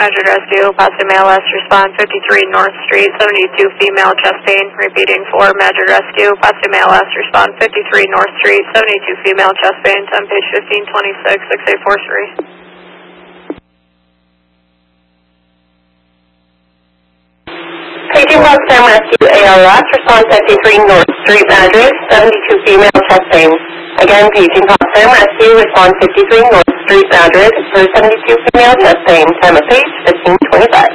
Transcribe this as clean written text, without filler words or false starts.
Measured rescue, positive male last respond 53 North Street, 72 female chest pain. Repeating for measured rescue, positive male last respond 53 North Street, 72 female chest pain. 10 page 1526, 6843. Paging Boston Rescue ALS, respond 53 North Street, address 72 female chest pain. Again, paging Boston Rescue, respond 53 North Street, address for 72 female chest pain. Time of page 1525.